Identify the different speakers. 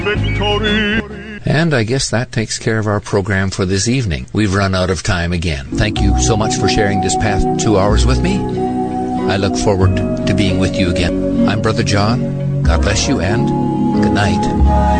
Speaker 1: And I guess that takes care of our program for this evening. We've run out of time again. Thank you so much for sharing this past 2 hours with me. I look forward to being with you again. I'm Brother John. God bless you and good night.